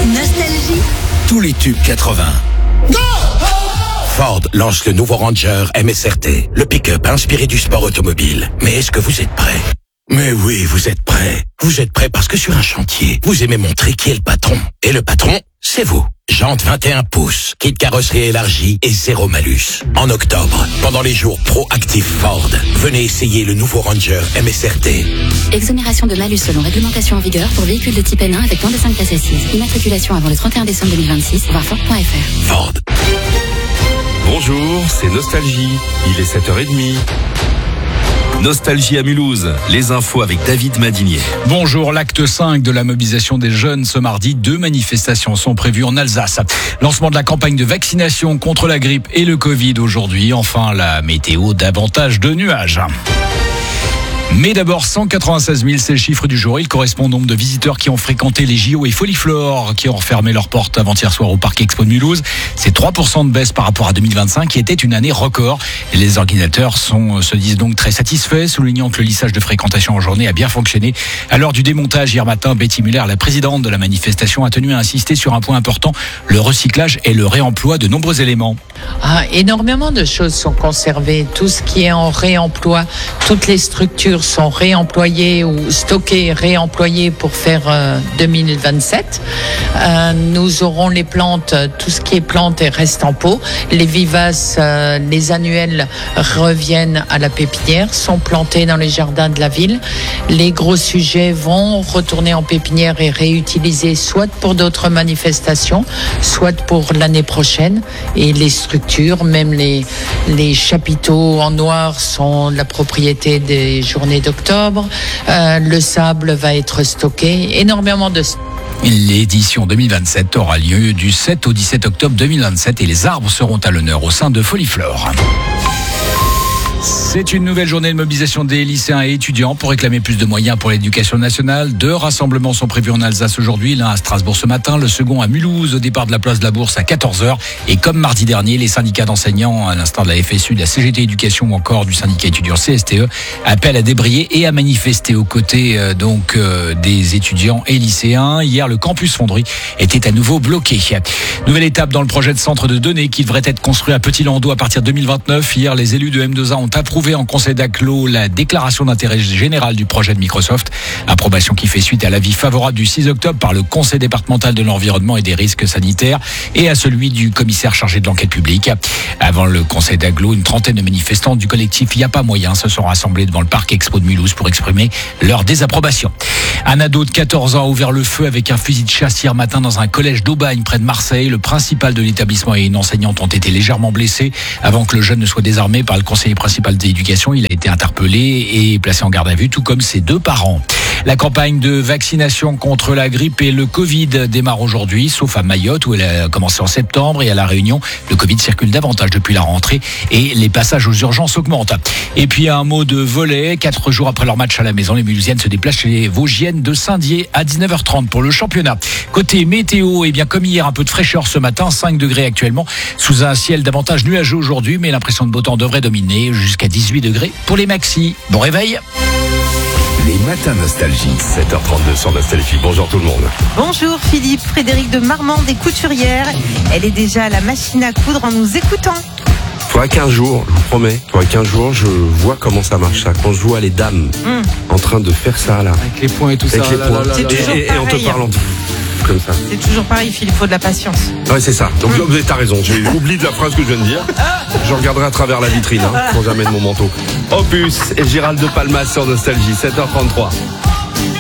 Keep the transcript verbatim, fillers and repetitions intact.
Nostalgie. Tous les tubes quatre-vingts. Ford lance le nouveau Ranger M S R T, le pick-up inspiré du sport automobile. Mais est-ce que vous êtes prêts ? Mais oui, vous êtes prêts. Vous êtes prêts parce que sur un chantier, vous aimez montrer qui est le patron. Et le patron, c'est vous. Jantes vingt et un pouces, kit carrosserie élargie et zéro malus. En octobre, pendant les jours Pro-Active Ford, venez essayer le nouveau Ranger M S R T. Exonération de malus selon réglementation en vigueur pour véhicules de type N un avec moins de cinq places assises. Immatriculation avant le trente et un décembre deux mille vingt-six, voir Ford point F R. Ford. Bonjour, c'est Nostalgie. Il est sept heures trente. Nostalgie à Mulhouse, les infos avec David Madinier. Bonjour, l'acte cinq de la mobilisation des jeunes ce mardi. Deux manifestations sont prévues en Alsace. Lancement de la campagne de vaccination contre la grippe et le Covid aujourd'hui. Enfin, la météo, davantage de nuages. Mais d'abord, cent quatre-vingt-seize mille, c'est le chiffre du jour. Il correspond au nombre de visiteurs qui ont fréquenté les J O et Foliflore, qui ont refermé leurs portes avant-hier soir au Parc Expo de Mulhouse. C'est trois pour cent de baisse par rapport à deux mille vingt-cinq, qui était une année record. Et les organisateurs sont, se disent donc très satisfaits, soulignant que le lissage de fréquentation en journée a bien fonctionné. À l'heure du démontage, hier matin, Betty Muller, la présidente de la manifestation, a tenu à insister sur un point important, le recyclage et le réemploi de nombreux éléments. Ah, énormément de choses sont conservées. Tout ce qui est en réemploi, toutes les structures sont réemployées ou stockées, réemployées pour faire euh, deux mille vingt-sept. Euh, nous aurons les plantes, tout ce qui est plantes et reste en pot. Les vivaces, euh, les annuels reviennent à la pépinière, sont plantés dans les jardins de la ville. Les gros sujets vont retourner en pépinière et réutilisés soit pour d'autres manifestations, soit pour l'année prochaine. Et les structures, même les, les chapiteaux en noir sont la propriété des journées d'octobre. Euh, le sable va être stocké. Énormément de... L'édition deux mille vingt-sept aura lieu du sept au dix-sept octobre deux mille vingt-sept et les arbres seront à l'honneur au sein de Foliflore. C'est une nouvelle journée de mobilisation des lycéens et étudiants pour réclamer plus de moyens pour l'éducation nationale. Deux rassemblements sont prévus en Alsace aujourd'hui, l'un à Strasbourg ce matin, le second à Mulhouse au départ de la place de la Bourse à quatorze heures. Et comme mardi dernier, les syndicats d'enseignants, à l'instar de la F S U, de la C G T Éducation ou encore du syndicat étudiant C S T E, appellent à débrayer et à manifester aux côtés euh, donc euh, des étudiants et lycéens. Hier, le campus Fonderie était à nouveau bloqué. Nouvelle étape dans le projet de centre de données qui devrait être construit à Petit-Landau à partir de deux mille vingt-neuf. Hier, les élus de M deux A ont approuvé en conseil d'agglo la déclaration d'intérêt général du projet de Microsoft. Approbation qui fait suite à l'avis favorable du six octobre par le conseil départemental de l'environnement et des risques sanitaires et à celui du commissaire chargé de l'enquête publique. Avant le conseil d'agglo, une trentaine de manifestants du collectif Il n'y a pas moyen se sont rassemblés devant le Parc Expo de Mulhouse pour exprimer leur désapprobation. Un ado de quatorze ans a ouvert le feu avec un fusil de chasse hier matin dans un collège d'Aubagne près de Marseille. Le principal de l'établissement et une enseignante ont été légèrement blessés avant que le jeune ne soit désarmé par le conseiller principal de l'éducation. Il a été interpellé et placé en garde à vue, tout comme ses deux parents. La campagne de vaccination contre la grippe et le Covid démarre aujourd'hui, sauf à Mayotte où elle a commencé en septembre, et à La Réunion, le Covid circule davantage depuis la rentrée et les passages aux urgences augmentent. Et puis un mot de volley, quatre jours après leur match à la maison, les Mulhousiennes se déplacent chez les Vosgiennes de Saint-Dié à dix-neuf heures trente pour le championnat. Côté météo, eh bien comme hier, un peu de fraîcheur ce matin, cinq degrés actuellement, sous un ciel davantage nuageux aujourd'hui, mais l'impression de beau temps devrait dominer jusqu'à dix-huit degrés pour les maxis. Bon réveil. Les matins Nostalgie, sept heures trente-deux sur Nostalgie. Bonjour tout le monde. Bonjour Philippe, Frédéric de Marmande est couturière. Elle est déjà à la machine à coudre en nous écoutant. Faudrait qu'un jour, je vous promets, faudrait qu'un jour je vois comment ça marche ça. Quand je vois les dames mmh. en train de faire ça là. Avec les points et tout avec ça. Les là, points. là, là, et, là, et, et en te parlant comme ça. C'est toujours pareil Philippe, il faut de la patience. Ouais c'est ça. Donc mmh. t'as raison, j'ai oublié de la phrase que je viens de dire. Je regarderai à travers la vitrine hein, quand j'amène mon manteau. Opus et Gérald de Palmas sur Nostalgie, sept heures trente-trois.